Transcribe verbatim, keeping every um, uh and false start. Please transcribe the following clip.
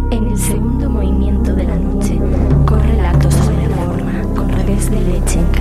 En el segundo movimiento de la noche corre el acto sobre la forma, con revés de leche en